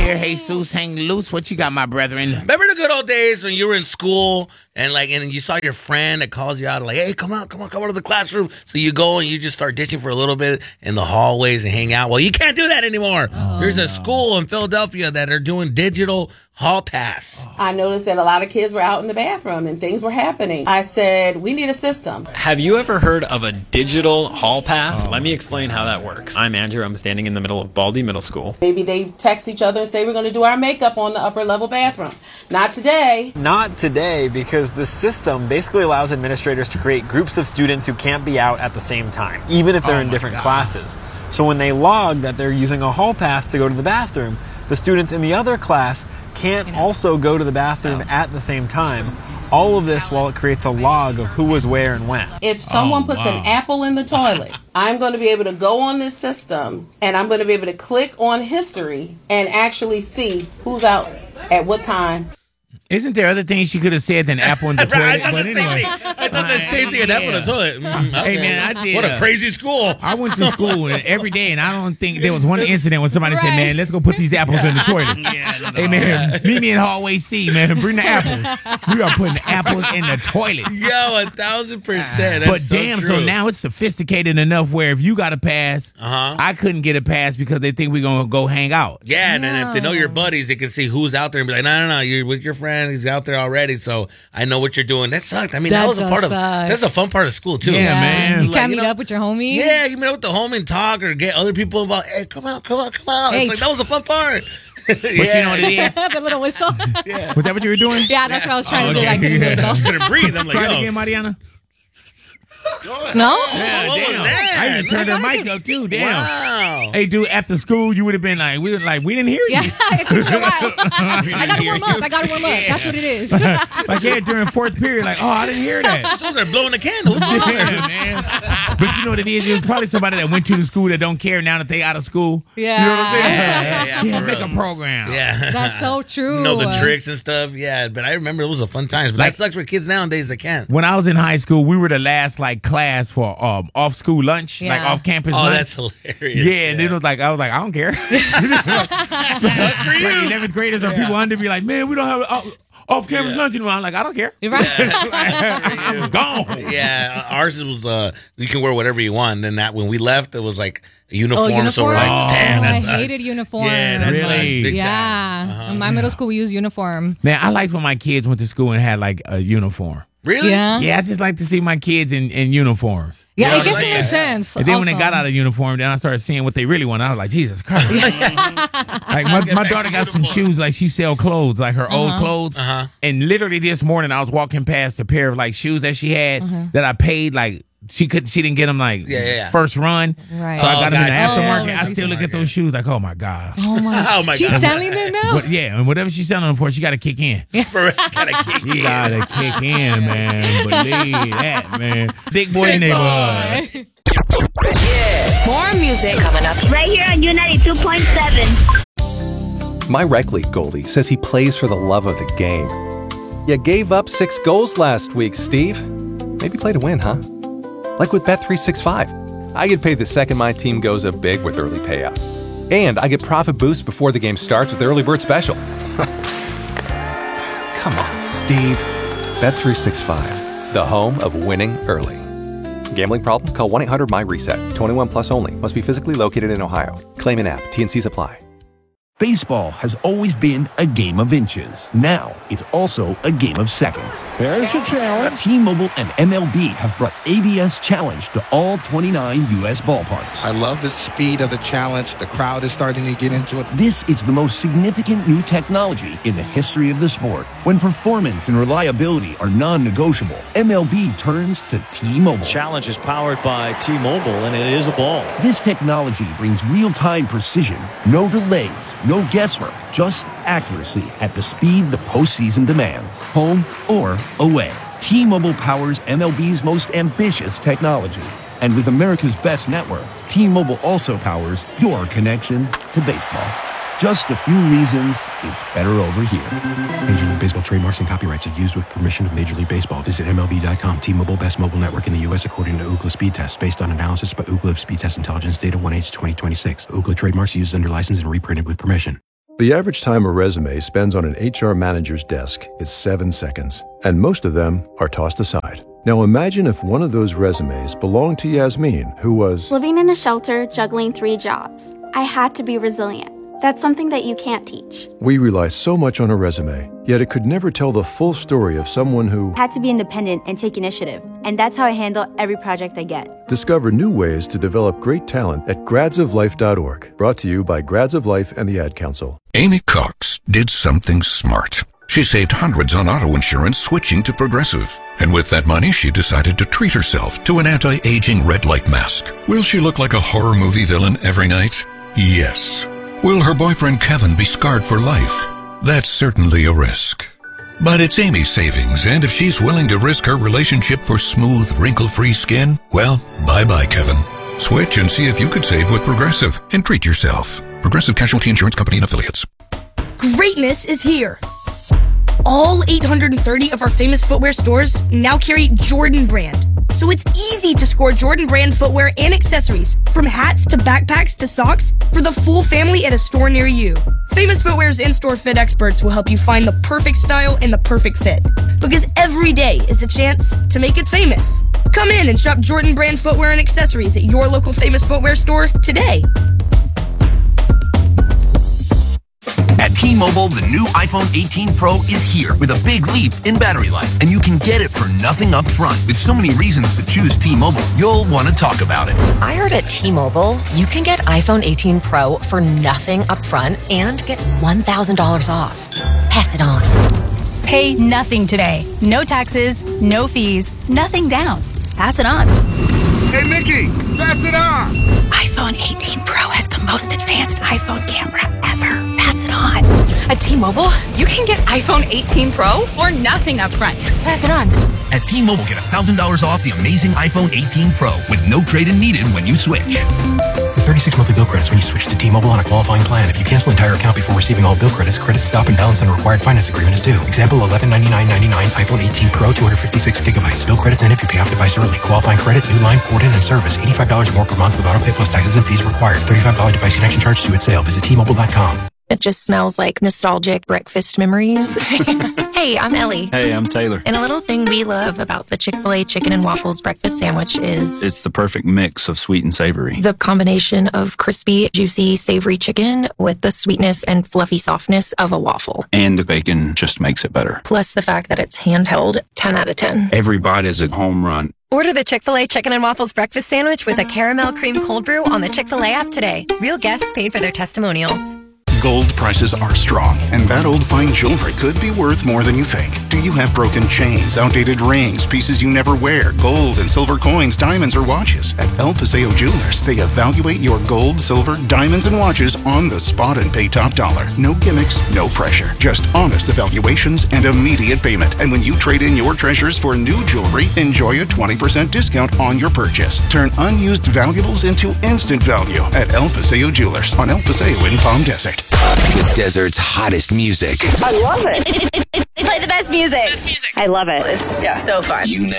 here, Jesus, hang loose. What you got, my brethren? Remember the good old days when you were in school and you saw your friend that calls you out like, hey, come out to the classroom. So you go and you just start ditching for a little bit in the hallways and hang out. Well, you can't do that anymore. There's a school in Philadelphia that are doing digital hall pass. I noticed that a lot of kids were out in the bathroom and things were happening. I said, we need a system. Have you ever heard of a digital hall pass? Let me explain how that works. I'm Andrew. I'm standing in the middle of Baldy Middle School. Maybe they text each other and say, we're going to do our makeup on the upper level bathroom. Not today. Not today, because the system basically allows administrators to create groups of students who can't be out at the same time, even if they're in different classes. So when they log that they're using a hall pass to go to the bathroom, the students in the other class can't also go to the bathroom at the same time. All of this while it creates a log of who was where and when. If someone puts an apple in the toilet, I'm going to be able to go on this system and I'm going to be able to click on history and actually see who's out at what time. Isn't there other things you could have said than apple in the toilet? I thought the same thing, an apple in the toilet. Hey, man, I did. What a crazy school. I went to school every day, and I don't think there was one incident when somebody said, man, let's go put these apples in the toilet. Hey, man, meet me in hallway C, man. Bring the apples. We are putting apples in the toilet. Yo, 1,000%. But damn, so now it's sophisticated enough where if you got a pass, I couldn't get a pass because they think we're going to go hang out. Yeah, and then if they know your buddies, they can see who's out there and be like, no, you're with your friend. He's out there already, so I know what you're doing. That sucked. I mean, that was a part of. That's a fun part of school too. Yeah, man. You can't meet up with your homie. Yeah, you meet up with the homie and talk, or get other people involved. Hey, come out. Hey. It's like that was a fun part. But you know what it is? The little whistle. Yeah. Was that what you were doing? Yeah, that's what I was trying to do. I couldn't do it, I though. just couldn't breathe. I'm like, Try it yo. again, Mariana. No? Yeah, what was damn. that? I even turned her mic up too. Damn. Wow. Hey, dude, after school, you would have been like, we didn't hear you. Yeah, it took me a while. I gotta warm up. That's what it is. Like, yeah, during fourth period, like, I didn't hear that. So they're blowing the candle. Yeah, man. But you know what it is? It was probably somebody that went to the school that don't care now that they out of school. Yeah. You know what I'm saying? Yeah, Yeah, make a program. Yeah. That's so true. You know the tricks and stuff. Yeah, but I remember it was a fun times. But that sucks for kids nowadays that can't. When I was in high school, we were the last class for off school lunch, like off campus lunch. Oh, that's hilarious. Yeah, and then it was like I don't care. Sucks for you. Like 11th graders or people under be like, man, we don't have off campus lunch anymore. I'm like, I don't care. You're right. I'm gone. Yeah, ours was you can wear whatever you want. And then that when we left, it was like a uniform. So we're like, damn, I that's hated uniform. Yeah, that's Really? big Yeah. time. In my middle school, we used uniform. Man, I liked when my kids went to school and had like a uniform. Really? Yeah. Yeah, I just like to see my kids in uniforms. Yeah, Yeah, I guess like it makes that. sense. And then when they also. got out of uniform, then I started seeing what they really want. I was like, Jesus Christ. Like my daughter got some shoes, like she sell clothes, like her old clothes. And literally this morning I was walking past a pair of like shoes that she had that I paid like she didn't get them like first run. Right. So I got them in the gotcha. aftermarket. I Oh, still look at those shoes like, oh my God. Oh my, Oh my She's God. selling them now? But yeah, and whatever she's selling them for, she got to kick in. For real, gotta kick She in. got to kick in, man. Believe that, man. Big boy neighborhood. More music coming up. Right here on U92.7. My rec league goalie says he plays for the love of the game. You gave up 6 goals last week, Steve. Maybe play to win, huh? Like with Bet365. I get paid the second my team goes up big with early payout. And I get profit boost before the game starts with the early bird special. Come on, Steve. Bet365, the home of winning early. Gambling problem? Call 1-800-MY-RESET. 21 plus only. Must be physically located in Ohio. Claim an app. T&Cs apply. Baseball has always been a game of inches. Now, it's also a game of seconds. There's a challenge. T-Mobile and MLB have brought ABS Challenge to all 29 U.S. ballparks. I love the speed of the challenge. The crowd is starting to get into it. This is the most significant new technology in the history of the sport. When performance and reliability are non-negotiable, MLB turns to T-Mobile. Challenge is powered by T-Mobile, and it is a ball. This technology brings real-time precision, no delays, no guesswork, just accuracy at the speed the postseason demands, home or away. T-Mobile powers MLB's most ambitious technology. And with America's best network, T-Mobile also powers your connection to baseball. Just a few reasons it's better over here. Major League Baseball trademarks and copyrights are used with permission of Major League Baseball. Visit MLB.com. T-Mobile, best mobile network in the U.S. according to Ookla Speed Test. Based on analysis by Ookla of Speed Test Intelligence Data 1H 2026. Ookla trademarks used under license and reprinted with permission. The average time a resume spends on an HR manager's desk is 7 seconds, and most of them are tossed aside. Now imagine if one of those resumes belonged to Yasmin, who was living in a shelter, juggling 3 jobs. I had to be resilient. That's something that you can't teach. We rely so much on a resume, yet it could never tell the full story of someone who had to be independent and take initiative. And that's how I handle every project I get. Discover new ways to develop great talent at gradsoflife.org. Brought to you by Grads of Life and the Ad Council. Amy Cox did something smart. She saved hundreds on auto insurance switching to Progressive. And with that money, she decided to treat herself to an anti-aging red light mask. Will she look like a horror movie villain every night? Yes. Will her boyfriend Kevin be scarred for life? That's certainly a risk. But it's Amy's savings, and if she's willing to risk her relationship for smooth, wrinkle-free skin, well, bye-bye, Kevin. Switch and see if you could save with Progressive and treat yourself. Progressive Casualty Insurance Company and Affiliates. Greatness is here. All 830 of our famous footwear stores now carry Jordan brand. So it's easy to score Jordan brand footwear and accessories, from hats to backpacks to socks, for the full family at a store near you. Famous Footwear's in-store fit experts will help you find the perfect style and the perfect fit. Because every day is a chance to make it famous. Come in and shop Jordan brand footwear and accessories at your local Famous Footwear store today. At T-Mobile, the new iPhone 18 Pro is here with a big leap in battery life, and you can get it for nothing up front. With so many reasons to choose T-Mobile, you'll want to talk about it. I heard at T-Mobile, you can get iPhone 18 Pro for nothing up front and get $1,000 off. Pass it on. Pay nothing today. No taxes, no fees, nothing down. Pass it on. Hey, Mickey, pass it on. iPhone 18 Pro has the most advanced iPhone camera ever. Pass it on. At T-Mobile, you can get iPhone 18 Pro for nothing up front. Pass it on. At T-Mobile, get $1,000 off the amazing iPhone 18 Pro with no trade-in needed when you switch. With 36 monthly bill credits when you switch to T-Mobile on a qualifying plan. If you cancel entire account before receiving all bill credits, credit stop and balance on a required finance agreement is due. Example, $1199.99 iPhone 18 Pro, 256 gigabytes. Bill credits in if you pay off device early. Qualifying credit, new line, port in, and service. $85 more per month with auto pay plus taxes and fees required. $35 device connection charge due at sale. Visit T-Mobile.com. It just smells like nostalgic breakfast memories. Hey, I'm Ellie. Hey, I'm Taylor. And a little thing we love about the Chick-fil-A chicken and waffles breakfast sandwich is it's the perfect mix of sweet and savory. The combination of crispy, juicy, savory chicken with the sweetness and fluffy softness of a waffle. And the bacon just makes it better. Plus the fact that it's handheld, 10 out of 10. Every bite is a home run. Order the Chick-fil-A Chicken and Waffles Breakfast Sandwich with a caramel cream cold brew on the Chick-fil-A app today. Real guests paid for their testimonials. Gold prices are strong, and that old fine jewelry could be worth more than you think. Do you have broken chains, outdated rings, pieces you never wear, gold and silver coins, diamonds, or watches? At El Paseo Jewelers, they evaluate your gold, silver, diamonds, and watches on the spot and pay top dollar. No gimmicks, no pressure. Just honest evaluations and immediate payment. And when you trade in your treasures for new jewelry, enjoy a 20% discount on your purchase. Turn unused valuables into instant value at El Paseo Jewelers on El Paseo in Palm Desert. The desert's hottest music. I love it. They play the best music. I love it. It's so fun. You